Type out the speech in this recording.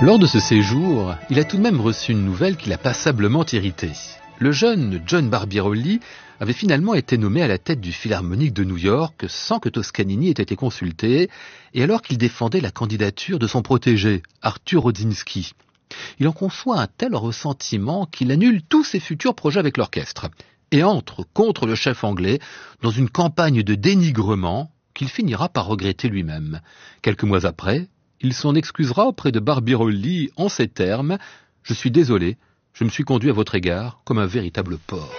Lors de ce séjour, il a tout de même reçu une nouvelle qui l'a passablement irrité. Le jeune John Barbirolli avait finalement été nommé à la tête du Philharmonique de New York sans que Toscanini ait été consulté, et alors qu'il défendait la candidature de son protégé, Arthur Rodziński. Il en conçoit un tel ressentiment qu'il annule tous ses futurs projets avec l'orchestre, et entre contre le chef anglais dans une campagne de dénigrement qu'il finira par regretter lui-même. Quelques mois après, il s'en excusera auprès de Barbirolli en ces termes : « Je suis désolé, je me suis conduit à votre égard comme un véritable porc. »